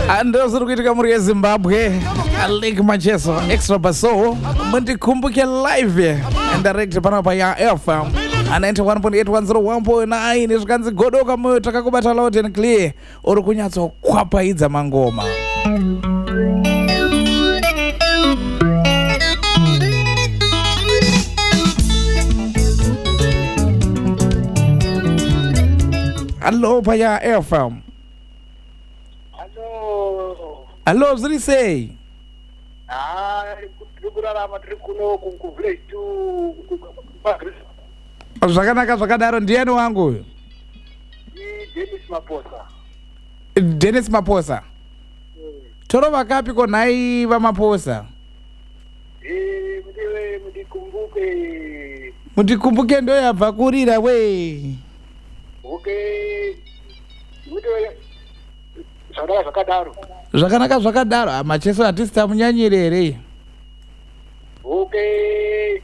Andozuri kuitika muri yeZimbabwe Alec Macheso Extra Basso mundikumbuke live and direct panapa ya FM 91.81019 zvikanzi godoka moyo takakubata loud and clear uri kunyatsokwapayidza mangoma. Hello paya FM. Hello, zviri sei? Kurikurarama tiri kuno kuvillage to zvakanaka zvakadaro. Ndiani wangu uyu? Dennis Maposa. Dennis Maposa. Toro vakapi konhai vaMaposa? Mundikumbuke ndo yabva kurira we. Okay. Zvakadaro. Zvakanaka zvakadaro. Macheso hatisi tamunyanyire here? Okay.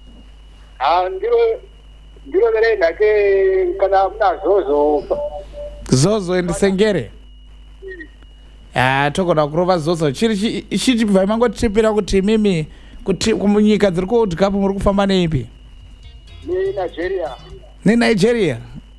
Ndiro vere ndake kana muna Zozo endisengere. Togona kurova Zozo. Chiri bva mangotripira kuti mimi kuti kumunyika dziri kuWorld Cup muri kufamba neipi? Nigeria.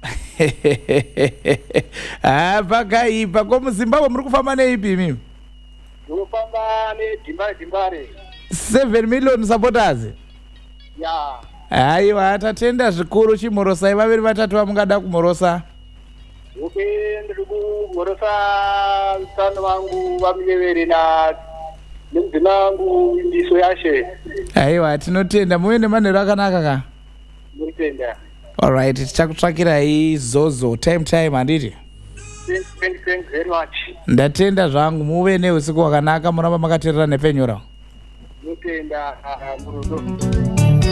Pakaipa komuZimbabwe muri kufamba neipi mimi? Ndinofamba neDimbare. 7 million supporters. Yeah. Aiwa tatenda zvikuru chimorosai vaviri vatatu vamungada kumorosa. Okay, ndiri kumorosa msana wangu vamivevere nemuzina wangu Ndiso Yashe. Aiwa tinotenda muve nemanheru akanaka ka. Ndinotenda. Alright, tichakutsvakirai Zozo time handiti? Thank you very much. Ndatenda zvangu muve neusiku hwakanaka muramba makateerera nepfenyura. Ndinotenda murudo.